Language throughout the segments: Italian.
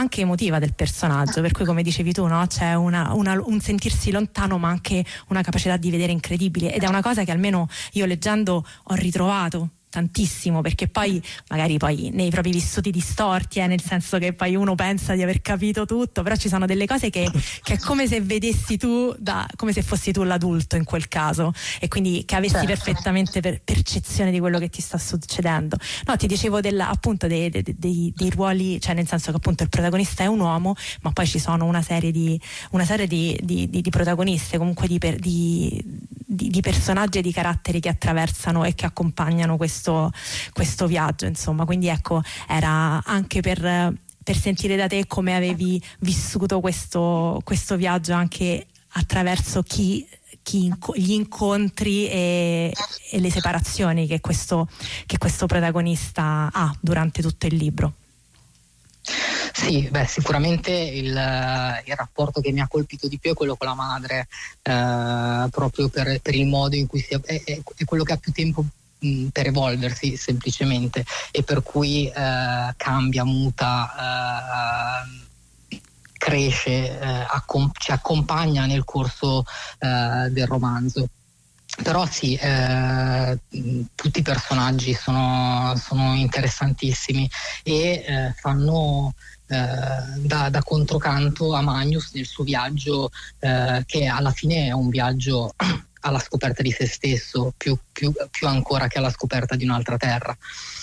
anche emotiva del personaggio, per cui come dicevi tu, no? C'è un sentirsi lontano ma anche una capacità di vedere incredibile, ed è una cosa che almeno io leggendo ho ritrovato tantissimo, perché poi magari poi nei propri vissuti distorti, nel senso che poi uno pensa di aver capito tutto, però ci sono delle cose che è come se vedessi tu come se fossi tu l'adulto in quel caso, e quindi che avessi perfettamente percezione di quello che ti sta succedendo. No, ti dicevo appunto dei ruoli, cioè nel senso che appunto il protagonista è un uomo, ma poi ci sono una serie di protagoniste, comunque di personaggi e di caratteri che attraversano e che accompagnano questo viaggio, insomma. Quindi ecco, era anche per sentire da te come avevi vissuto questo viaggio anche attraverso gli incontri e le separazioni che questo protagonista ha durante tutto il libro. Sì, sicuramente il rapporto che mi ha colpito di più è quello con la madre, proprio per il modo in cui è quello che ha più tempo per evolversi semplicemente, e per cui cambia, muta, cresce, ci accompagna nel corso del romanzo. Però sì, tutti i personaggi sono interessantissimi e fanno da controcanto a Magnus nel suo viaggio, che alla fine è un viaggio alla scoperta di se stesso, più ancora che alla scoperta di un'altra terra.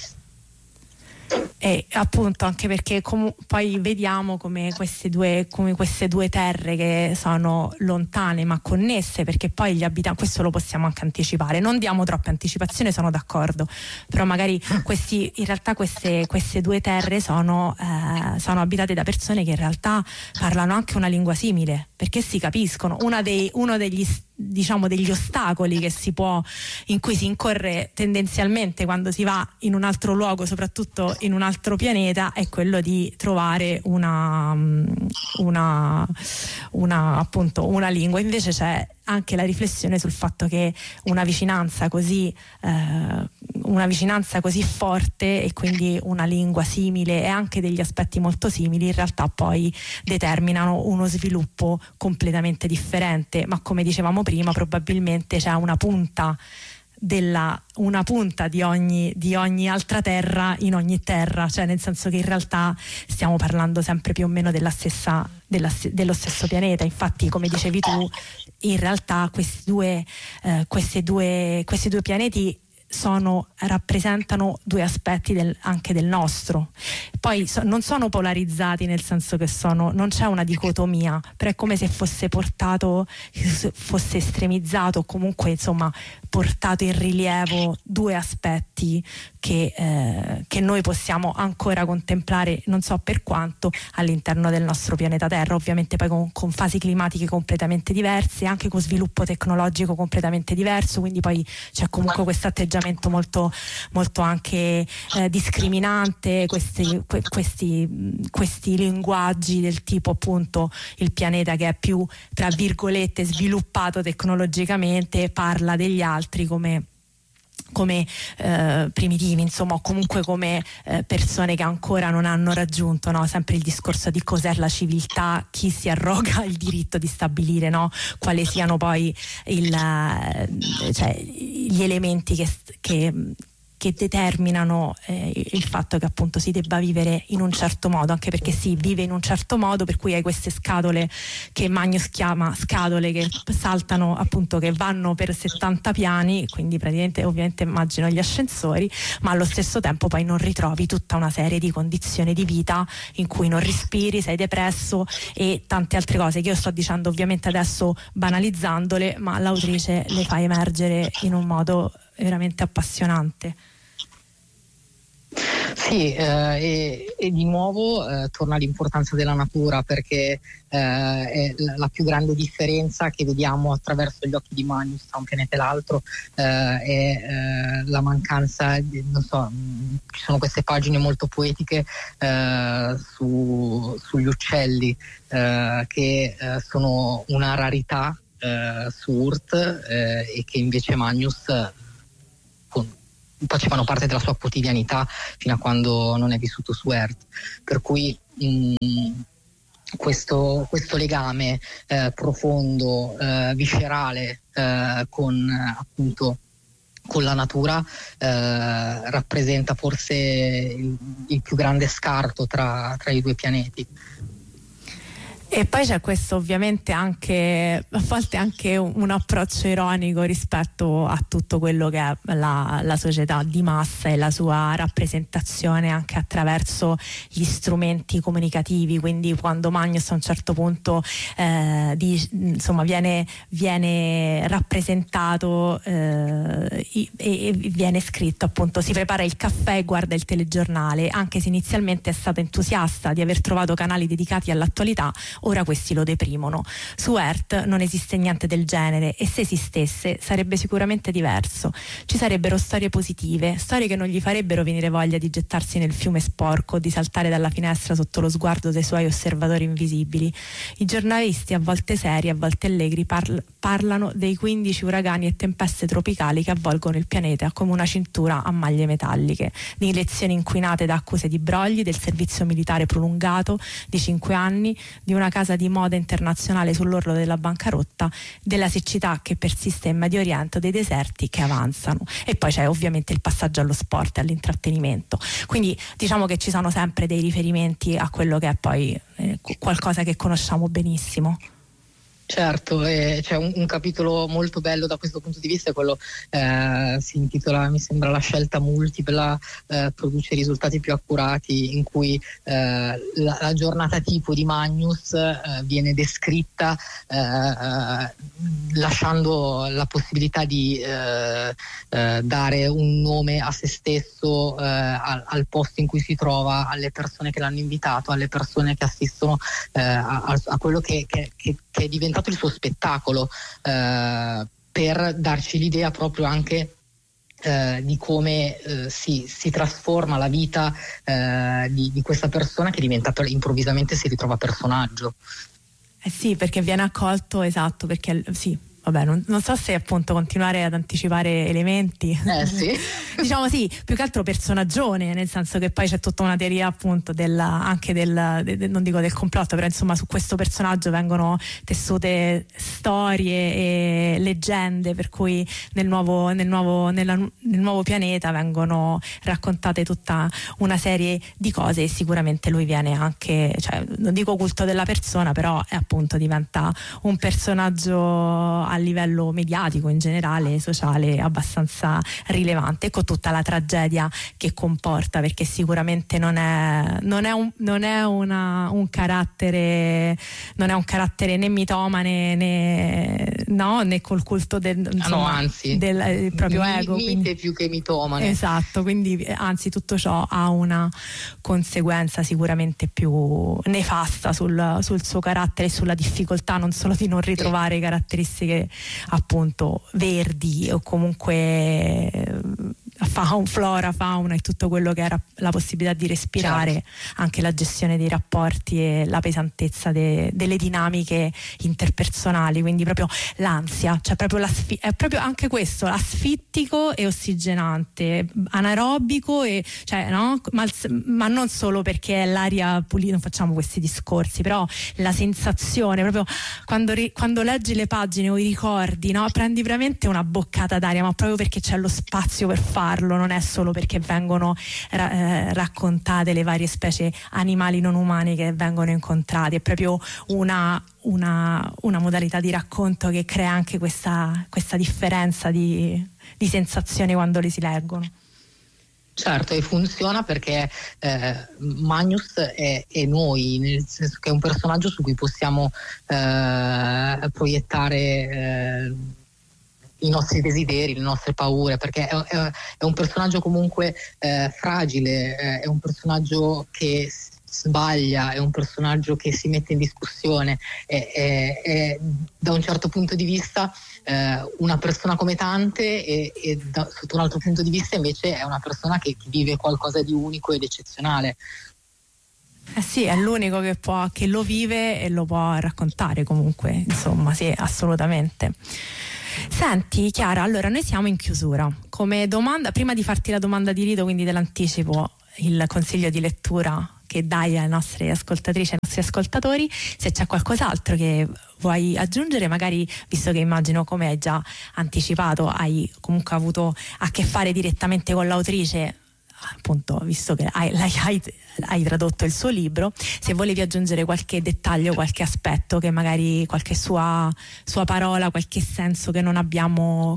E appunto anche perché poi vediamo come queste due terre che sono lontane ma connesse, perché poi gli abitanti, questo lo possiamo anche anticipare, non diamo troppe anticipazioni, sono d'accordo, però magari in realtà queste due terre sono abitate da persone che in realtà parlano anche una lingua simile, perché si capiscono. Uno degli ostacoli in cui si incorre tendenzialmente quando si va in un altro luogo, soprattutto in un altro pianeta, è quello di trovare una lingua. Invece c'è anche la riflessione sul fatto che una vicinanza così forte, e quindi una lingua simile e anche degli aspetti molto simili, in realtà poi determinano uno sviluppo completamente differente, ma come dicevamo prima probabilmente c'è una punta di ogni altra terra in ogni terra, cioè nel senso che in realtà stiamo parlando sempre più o meno dello stesso pianeta. Infatti, come dicevi tu, in realtà questi due pianeti rappresentano due aspetti anche del nostro. Poi non sono polarizzati, nel senso che non c'è una dicotomia, però è come se fosse estremizzato, o comunque insomma portato in rilievo due aspetti che noi possiamo ancora contemplare, non so per quanto, all'interno del nostro pianeta Terra, ovviamente poi con fasi climatiche completamente diverse, anche con sviluppo tecnologico completamente diverso, quindi poi c'è comunque questo atteggiamento molto, molto anche discriminante, questi linguaggi del tipo appunto il pianeta che è più tra virgolette sviluppato tecnologicamente parla degli altri come primitivi, insomma, o comunque come persone che ancora non hanno raggiunto, no? Sempre il discorso di cos'è la civiltà, chi si arroga il diritto di stabilire, no? Quali siano poi gli elementi che determinano il fatto che appunto si debba vivere in un certo modo, anche perché si vive in un certo modo, per cui hai queste scatole che Magnus chiama scatole, che saltano, appunto, che vanno per 70 piani, quindi praticamente ovviamente immagino gli ascensori, ma allo stesso tempo poi non ritrovi tutta una serie di condizioni di vita in cui non respiri, sei depresso e tante altre cose che io sto dicendo ovviamente adesso banalizzandole, ma l'autrice le fa emergere in un modo veramente appassionante. Sì, e di nuovo torna l'importanza della natura, perché è la più grande differenza che vediamo attraverso gli occhi di Magnus tra un pianeta e l'altro, è la mancanza non so, ci sono queste pagine molto poetiche sugli uccelli che sono una rarità su Urt, e che invece Magnus facevano parte della sua quotidianità fino a quando non è vissuto su Earth, per cui questo legame profondo, viscerale con appunto con la natura rappresenta forse il più grande scarto tra i due pianeti. E poi c'è questo ovviamente anche a volte anche un approccio ironico rispetto a tutto quello che è la società di massa e la sua rappresentazione anche attraverso gli strumenti comunicativi, quindi quando Magnus a un certo punto insomma viene rappresentato e viene scritto appunto: si prepara il caffè e guarda il telegiornale, anche se inizialmente è stato entusiasta di aver trovato canali dedicati all'attualità, ora questi lo deprimono. Su Earth non esiste niente del genere, e se esistesse sarebbe sicuramente diverso. Ci sarebbero storie positive, storie che non gli farebbero venire voglia di gettarsi nel fiume sporco o di saltare dalla finestra sotto lo sguardo dei suoi osservatori invisibili. I giornalisti, a volte seri, a volte allegri, parlano dei 15 uragani e tempeste tropicali che avvolgono il pianeta come una cintura a maglie metalliche, di lezioni inquinate da accuse di brogli, del servizio militare prolungato di 5 anni, di una casa di moda internazionale sull'orlo della bancarotta, della siccità che persiste in Medio Oriente o dei deserti che avanzano. E poi c'è ovviamente il passaggio allo sport e all'intrattenimento. Quindi diciamo che ci sono sempre dei riferimenti a quello che è poi qualcosa che conosciamo benissimo. Certo, c'è un capitolo molto bello da questo punto di vista, è quello si intitola, mi sembra, La scelta multipla produce risultati più accurati, in cui la giornata tipo di Magnus viene descritta lasciando la possibilità di dare un nome a se stesso, al posto in cui si trova, alle persone che l'hanno invitato, alle persone che assistono a quello che è diventato il suo spettacolo, per darci l'idea proprio anche di come si trasforma la vita di questa persona che diventa improvvisamente, si ritrova personaggio. Sì, perché viene accolto, esatto, perché sì. Vabbè, non so se appunto continuare ad anticipare elementi. Sì. Diciamo sì, più che altro personaggione, nel senso che poi c'è tutta una teoria appunto anche non dico del complotto, però insomma su questo personaggio vengono tessute storie e leggende, per cui nel nuovo pianeta vengono raccontate tutta una serie di cose, e sicuramente lui viene anche, cioè, non dico culto della persona, però appunto diventa un personaggio a livello mediatico, in generale sociale, abbastanza rilevante, con tutta la tragedia che comporta, perché sicuramente non è un carattere né mitomane né col culto anzi, del proprio ego, mite più che mitomane. Esatto, quindi anzi tutto ciò ha una conseguenza sicuramente più nefasta sul suo carattere e sulla difficoltà non solo di non ritrovare caratteristiche appunto verdi o comunque flora, fauna e tutto quello che era la possibilità di respirare, certo. Anche la gestione dei rapporti e la pesantezza delle dinamiche interpersonali, quindi proprio l'ansia, cioè proprio è proprio anche questo, asfittico e ossigenante, anaerobico e cioè, no? Ma non solo perché è l'aria pulita, non facciamo questi discorsi, però la sensazione proprio quando leggi le pagine o i ricordi, no? Prendi veramente una boccata d'aria, ma proprio perché c'è lo spazio per farlo, non è solo perché vengono raccontate le varie specie animali non umane che vengono incontrati, è proprio una modalità di racconto che crea anche questa differenza di sensazioni quando li si leggono. Certo, e funziona perché Magnus è noi, nel senso che è un personaggio su cui possiamo proiettare i nostri desideri, le nostre paure, perché è un personaggio comunque fragile, è un personaggio che sbaglia, è un personaggio che si mette in discussione, è da un certo punto di vista una persona come tante, e sotto un altro punto di vista invece è una persona che vive qualcosa di unico ed eccezionale. Sì, è l'unico che lo vive e lo può raccontare comunque, insomma, sì, assolutamente. Senti Chiara, allora noi siamo in chiusura come domanda, prima di farti la domanda di rito, quindi te l'anticipo, il consiglio di lettura che dai alle nostre ascoltatrici e ai nostri ascoltatori, se c'è qualcos'altro che vuoi aggiungere, magari, visto che immagino, come hai già anticipato, hai comunque avuto a che fare direttamente con l'autrice, appunto, visto che hai tradotto il suo libro, se volevi aggiungere qualche dettaglio, qualche aspetto, che magari qualche sua parola, qualche senso che non abbiamo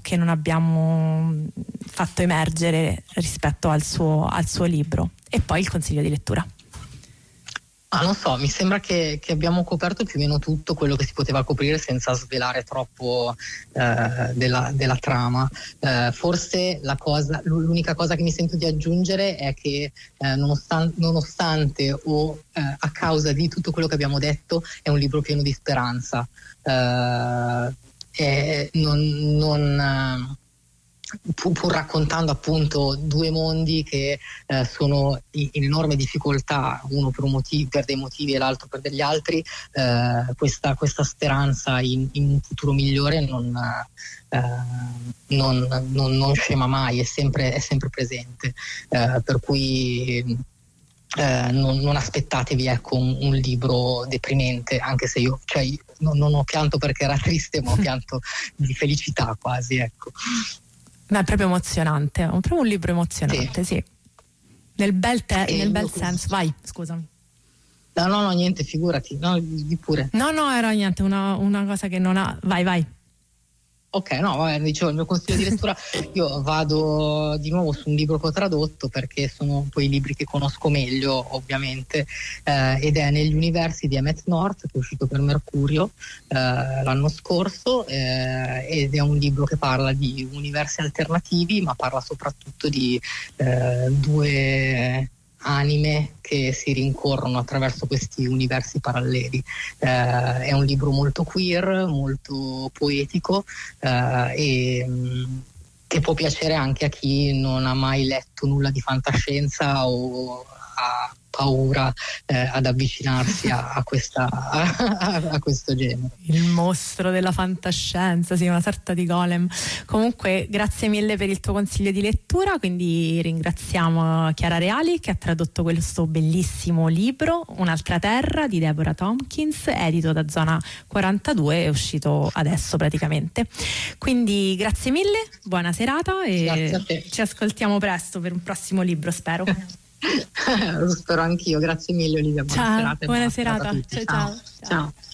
fatto emergere rispetto al suo libro, e poi il consiglio di lettura. Non so, mi sembra che abbiamo coperto più o meno tutto quello che si poteva coprire senza svelare troppo della trama. Forse l'unica cosa che mi sento di aggiungere è che nonostante o a causa di tutto quello che abbiamo detto, è un libro pieno di speranza. Pur raccontando appunto due mondi che sono in enorme difficoltà, uno per dei motivi e l'altro per degli altri, questa speranza in un futuro migliore non scema mai, è sempre presente, per cui non aspettatevi, ecco, un libro deprimente, anche se io non ho pianto perché era triste, ma ho pianto di felicità quasi, ecco. No, è proprio emozionante, è proprio un libro emozionante, sì. Nel bel senso. Vai, scusami. No, niente, figurati, no, di pure. No, era niente, una cosa che non ha. Vai. Ok, no, vabbè, dicevo, il mio consiglio di lettura, io vado di nuovo su un libro che ho tradotto perché sono poi i libri che conosco meglio, ovviamente, ed è Negli universi di Emmett North, che è uscito per Mercurio l'anno scorso, ed è un libro che parla di universi alternativi, ma parla soprattutto di due anime che si rincorrono attraverso questi universi paralleli. È un libro molto queer, molto poetico, e che può piacere anche a chi non ha mai letto nulla di fantascienza o ha paura ad avvicinarsi a questo genere. Il mostro della fantascienza, sì, una sorta di golem. Comunque, grazie mille per il tuo consiglio di lettura, quindi ringraziamo Chiara Reali che ha tradotto questo bellissimo libro, Un'altra terra, di Deborah Tompkins, edito da Zona 42, è uscito adesso praticamente. Quindi grazie mille, buona serata e ci ascoltiamo presto per un prossimo libro, spero. Lo spero anch'io, grazie mille Olivia, buona serata. Buona serata. Ciao.